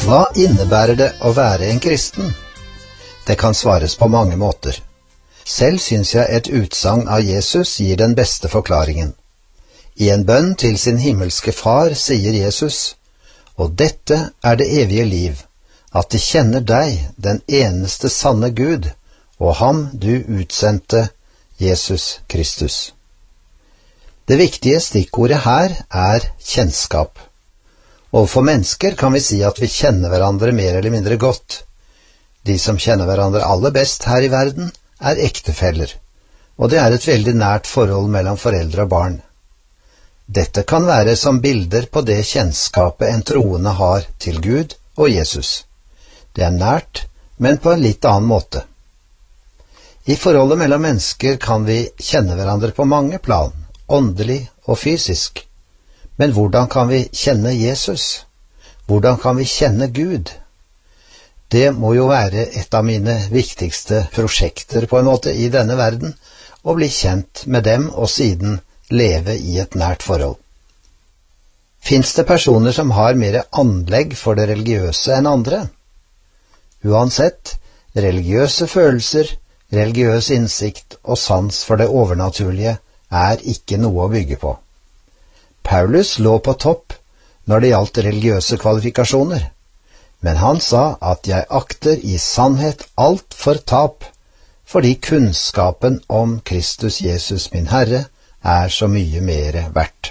Hva innebærer det å være en kristen? Det kan svares på mange måter. Selv synes jeg et utsagn av Jesus gir den beste forklaringen. I en bønn til sin himmelske far sier Jesus, «Og dette er det evige liv, at de kjenner deg, den eneste sanne Gud, og ham du utsendte, Jesus Kristus.» Det viktige stikkordet her er kjennskap. Overfor mennesker kan vi si at vi kjenner hverandre mer eller mindre godt. De som kjenner hverandre aller best her i verden, er ektefeller, og det er et veldig nært forhold mellom foreldre og barn. Dette kan være som bilder på det kjennskapet en troende har til Gud og Jesus. Det er nært, men på en litt annen måte. I forholdet mellom mennesker kan vi kjenne hverandre på mange plan, åndelig og fysisk. Men hvordan kan vi kjenne Jesus? Hvordan kan vi kjenne Gud? Det må jo være et av mine viktigste prosjekter på en måte i denne verden, å bli kjent med dem og siden leve i et nært forhold. Finnes det personer som har mer anlegg for det religiøse enn andre? Uansett, religiøse følelser, religiøs innsikt og sans for det overnaturlige er ikke noe å bygge på. Paulus lå på topp når det gjaldt religiøse kvalifikasjoner, men han sa at jeg akter i sannhet alt for tap, fordi kunnskapen om Kristus Jesus min Herre er så mye mer verdt.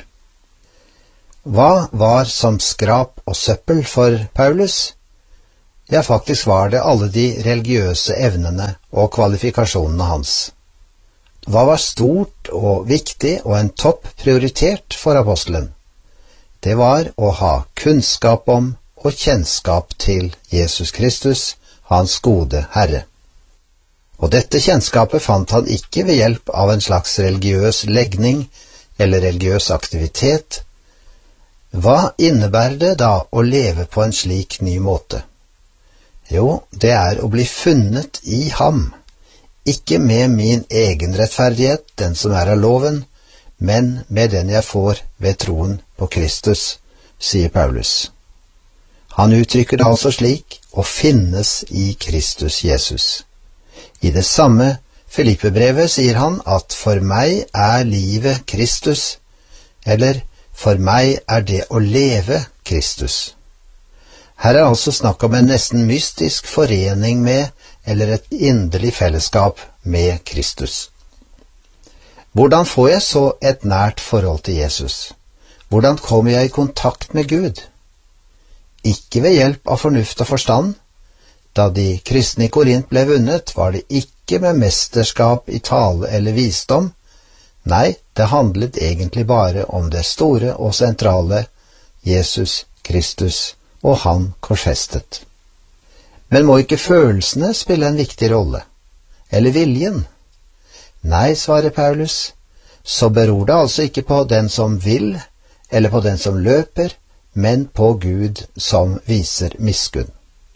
Hva var som skrap og søppel for Paulus? Ja, faktisk var det alle de religiøse evnene og kvalifikasjonene hans. Hva var stort og viktig og en topp prioritert for apostelen? Det var å ha kunnskap om og kjennskap til Jesus Kristus, hans gode Herre. Og dette kjennskapet fant han ikke ved hjelp av en slags religiøs legning eller religiøs aktivitet. Hva innebærer det da å leve på en slik ny måte? Jo, det er å bli funnet i ham. Ikke med min egen rettferdighet, den som er av loven, men med den jeg får ved troen på Kristus, sier Paulus. Han uttrykker det altså slik, å finnes i Kristus Jesus. I det samme Filippebrevet sier han at for meg er livet Kristus, eller for meg er det å leve Kristus. Her er altså snakk om en nesten mystisk forening med, eller et inderlig fellesskap med Kristus. Hvordan får jeg så et nært forhold til Jesus? Hvordan kommer jeg i kontakt med Gud? Ikke ved hjelp av fornuft og forstand. Da de kristne i Korint ble vunnet, var det ikke med mesterskap i tale eller visdom. Nei, det handlet egentlig bare om det store og sentrale, Jesus Kristus og han korsfestet. Men må ikke følelsene spille en viktig rolle? Eller viljen? Nei, svarer Paulus, så beror det altså ikke på den som vil, eller på den som løper, men på Gud som viser miskunn.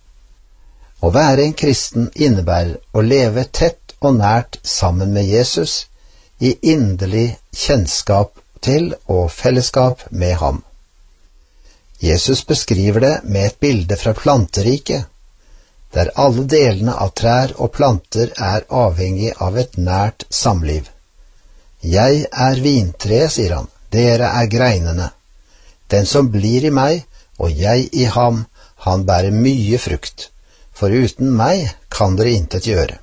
Å være en kristen innebærer å leve tett og nært sammen med Jesus, i inderlig kjennskap til og fellesskap med ham. Jesus beskriver det med et bilde fra planteriket, der alle delene av trær og planter er avhengig av et nært samliv. Jeg er vintreet, sier han, dere er greinene. Den som blir i meg, og jeg i ham, han bærer mye frukt, for uten meg kan dere intet gjøre.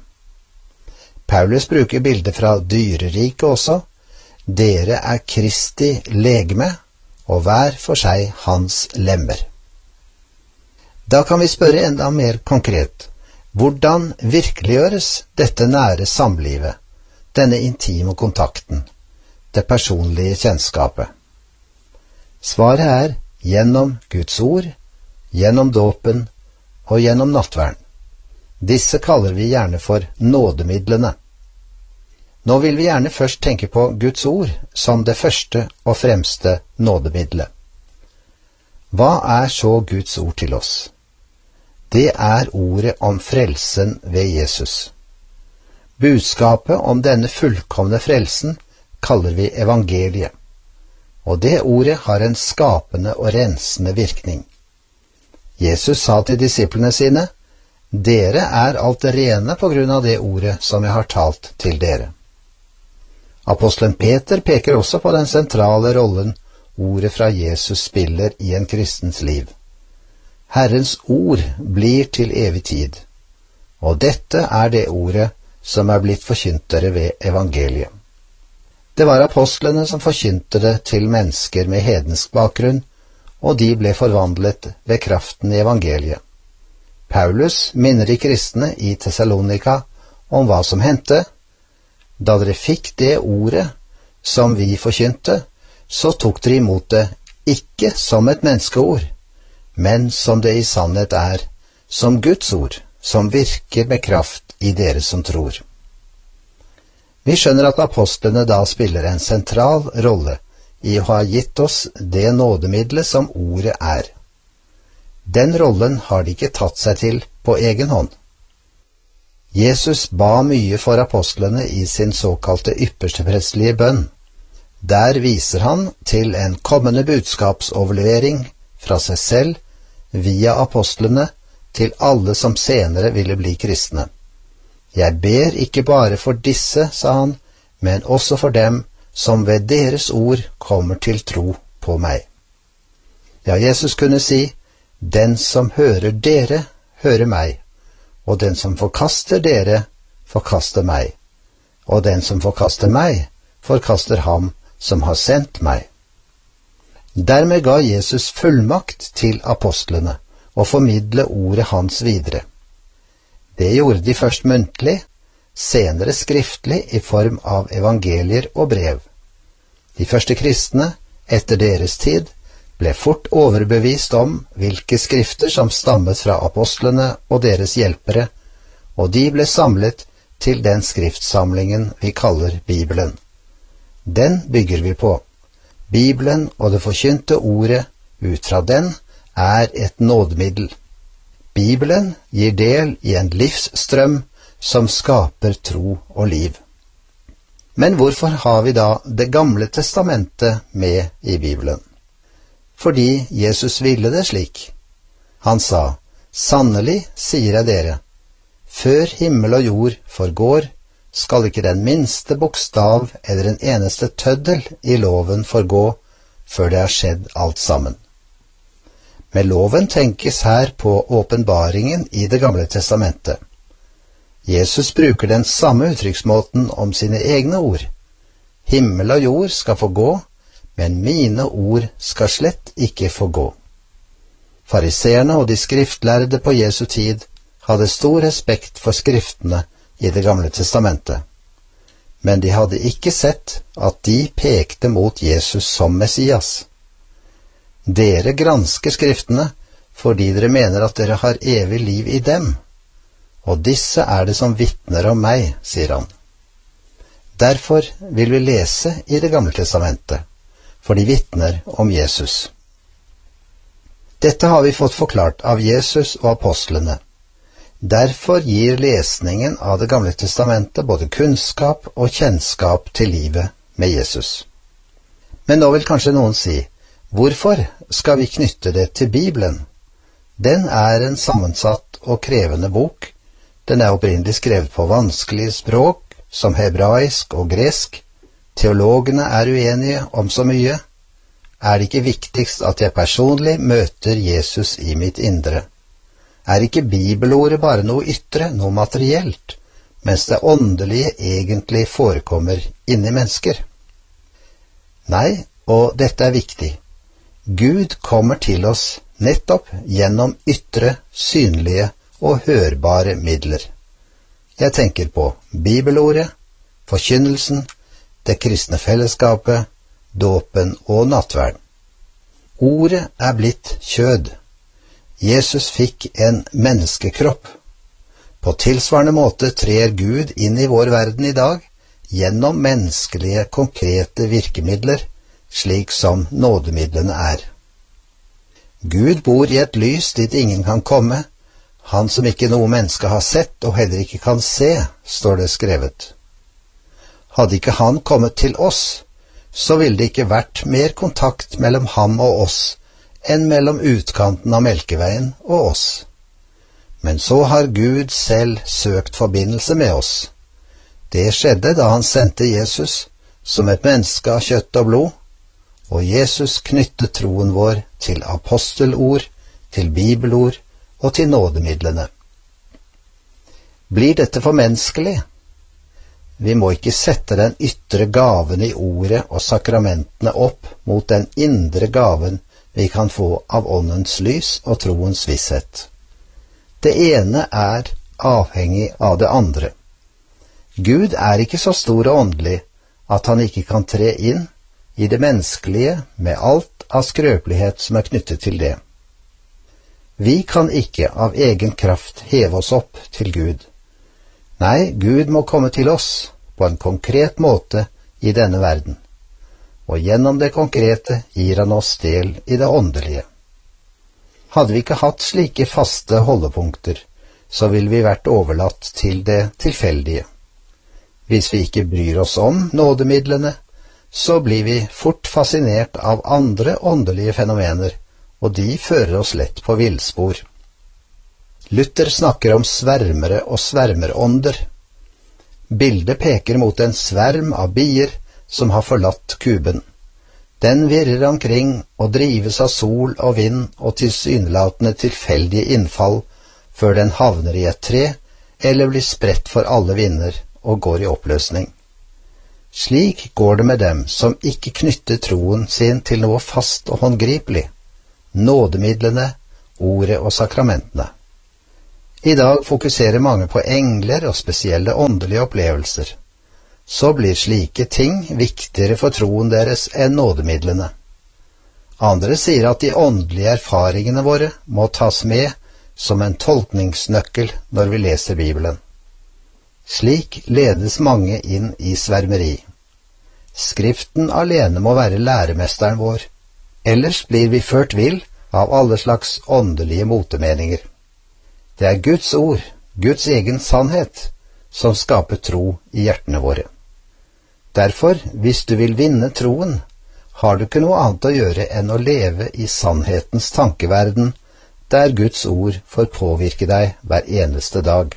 Paulus bruker bildet fra dyreriket også. Dere er Kristi legeme, og hver for seg hans lemmer. Da kan vi spørre enda mer konkret. Hvordan virkeliggjøres dette nære samlivet, denne intime kontakten, det personlige kjennskapet? Svaret er gjennom Guds ord, gjennom dåpen og gjennom nattverden. Disse kaller vi gjerne for nådemidlene. Nå vil vi gjerne først tenke på Guds ord som det første og fremste nådemiddelet. Hva er så Guds ord til oss? Det er ordet om frelsen ved Jesus. Budskapet om denne fullkomne frelsen kaller vi evangeliet, og det ordet har en skapende og rensende virkning. Jesus sa til disiplene sine, «Dere er alt rene på grunn av det ordet som jeg har talt til dere.» Apostelen Peter peker også på den sentrale rollen ordet fra Jesus spiller i en kristens liv. Herrens ord blir til evig tid, og dette er det ordet som er blitt forkynt dere ved evangeliet. Det var apostlene som forkynte det til mennesker med hedensk bakgrunn, og de ble forvandlet ved kraften i evangeliet. Paulus minner de kristne i Thessalonika om hva som hendte. Da dere fikk det ordet som vi forkynte, så tok dere imot det ikke som et menneskeord, men som det i sannhet er, som Guds ord, som virker med kraft i dere som tror. Vi skjønner at apostlene da spiller en sentral rolle i å ha gitt oss det nådemiddelet som ordet er. Den rollen har de ikke tatt seg til på egen hånd. Jesus ba mye for apostlene i sin såkalte yppersteprestelige bønn. Der viser han til en kommende budskapsoverlevering fra seg selv via apostlene til alle som senere ville bli kristne. Jeg ber ikke bare for disse, sa han, men også for dem som ved deres ord kommer til tro på meg. Ja, Jesus kunne si, den som hører dere, hører meg, og den som forkaster dere, forkaster meg, og den som forkaster meg, forkaster ham som har sendt meg. Dermed ga Jesus fullmakt til apostlene å formidle ordet hans videre. Det gjorde de først muntlig, senere skriftlig i form av evangelier og brev. De første kristne, etter deres tid, ble fort overbevist om hvilke skrifter som stammet fra apostlene og deres hjelpere, og de ble samlet til den skriftsamlingen vi kaller Bibelen. Den bygger vi på. Bibelen og det forkynte ordet ut fra den er et nådemiddel. Bibelen gir del i en livsstrøm som skaper tro og liv. Men hvorfor har vi da Det gamle testamentet med i Bibelen? Fordi Jesus ville det slik. Han sa, «Sannelig, sier jeg dere, før himmel og jord forgår, skal ikke den minste bokstav eller en eneste tøddel i loven forgå, før det har skjedd alt sammen.» Med loven tenkes her på åpenbaringen i Det gamle testamentet. Jesus bruker den samme uttrykksmåten om sine egne ord. Himmel og jord skal forgå, men mine ord skal slett ikke forgå. Fariseerne og de skriftlærde på Jesu tid hadde stor respekt for skriftene i Det gamle testamentet, men de hadde ikke sett at de pekte mot Jesus som Messias. Dere gransker skriftene fordi dere mener at dere har evig liv i dem, og disse er det som vitner om meg, sier han. Derfor vil vi lese i Det gamle testamentet, for de vitner om Jesus. Dette har vi fått forklart av Jesus og apostlene. Derfor gir lesningen av Det gamle testamentet både kunnskap og kjennskap til livet med Jesus. Men nå vil kanskje noen si, hvorfor skal vi knytte det til Bibelen? Den er en sammensatt og krevende bok. Den er opprinnelig skrevet på vanskelige språk, som hebraisk og gresk. Teologene er uenige om så mye. Er det ikke viktigst at jeg personlig møter Jesus i mitt indre? Er ikke bibelordet bare noe ytre, noe materielt, mens det åndelige egentlig forekommer inni mennesker? Nei, og dette er viktig. Gud kommer til oss nettopp gjennom ytre, synlige og hørbare midler. Jeg tenker på bibelordet, forkynnelsen, det kristne fellesskapet, dåpen og nattverden. Ordet er blitt kjød. Jesus fikk en menneskekropp. På tilsvarende måte trer Gud inn i vår verden i dag gjennom menneskelige, konkrete virkemidler, slik som nådemidlene er. Gud bor i et lys dit ingen kan komme, han som ikke noe menneske har sett og heller ikke kan se, står det skrevet. Hadde ikke han kommet til oss, så ville det ikke vært mer kontakt mellom ham og oss enn mellom utkanten av Melkeveien og oss. Men så har Gud selv søkt forbindelse med oss. Det skjedde da han sendte Jesus som et menneske av kjøtt og blod, og Jesus knyttet troen vår til apostelord, til bibelord og til nådemidlene. Blir dette for menneskelig? Vi må ikke sette den ytre gaven i ordet og sakramentene opp mot den indre gaven vi kan få av åndens lys og troens visshet. Det ene er avhengig av det andre. Gud er ikke så stor og åndelig at han ikke kan tre inn i det menneskelige med alt av skrøpelighet som er knyttet til det. Vi kan ikke av egen kraft heve oss opp til Gud. Nei, Gud må komme til oss på en konkret måte i denne verden, og gjennom det konkrete gir han oss del i det åndelige. Hadde vi ikke hatt slike faste holdepunkter, så ville vi vært overlatt til det tilfeldige. Hvis vi ikke bryr oss om nådemidlene, så blir vi fort fascinert av andre åndelige fenomener, og de fører oss lett på villspor. Luther snakker om svermere og svermerånder. Bildet peker mot en sverm av bier som har forlatt kuben. Den virrer omkring og drives av sol og vind og tilsynelatende tilfeldige innfall før den havner i et tre eller blir spredt for alle vinder og går i oppløsning. Slik går det med dem som ikke knytter troen sin til noe fast og håndgripelig, nådemidlene, ordet og sakramentene. I dag fokuserer mange på engler og spesielle åndelige opplevelser. Så blir slike ting viktigere for troen deres enn nådemidlene. Andre sier at de åndelige erfaringene våre må tas med som en tolkningsnøkkel når vi leser Bibelen. Slik ledes mange inn i svermeri. Skriften alene må være læremesteren vår, ellers blir vi ført vill av alle slags åndelige motemeninger. Det er Guds ord, Guds egen sannhet, som skaper tro i hjertene våre. Derfor, hvis du vil vinne troen, har du ikke noe annet å gjøre enn å leve i sannhetens tankeverden, der Guds ord får påvirke deg hver eneste dag.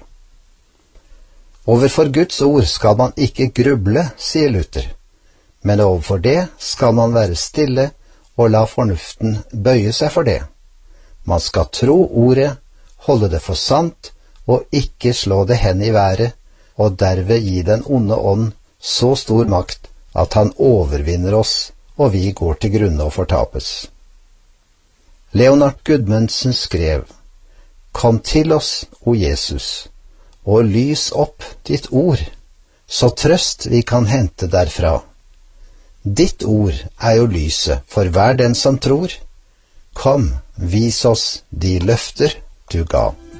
Overfor Guds ord skal man ikke gruble, sier Luther, men overfor det skal man være stille og la fornuften bøye seg for det. Man skal tro ordet, holde det for sant, og ikke slå det hen i været, og derved gi den onde ånd så stor makt at han overvinner oss, og vi går til grunne og fortapes. Leonard Gudmundsen skrev: «Kom til oss, o Jesus, og lys opp ditt ord, så trøst vi kan hente derfra. Ditt ord er jo lyset for hver den som tror. Kom, vis oss de løfter du ga.»